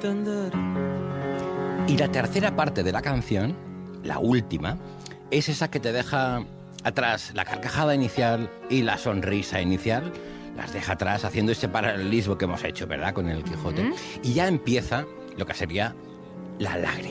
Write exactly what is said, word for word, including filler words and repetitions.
entender. Y la tercera parte de la canción, la última, es esa que te deja atrás la carcajada inicial y la sonrisa inicial. Las deja atrás haciendo ese paralelismo que hemos hecho, ¿verdad?, con el Quijote. Uh-huh. Y ya empieza lo que sería la lágrima.